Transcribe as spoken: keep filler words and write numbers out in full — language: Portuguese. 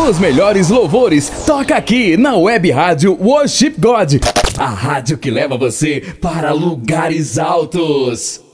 Os melhores louvores toca aqui na Web Rádio Worship God, a rádio que leva você para lugares altos.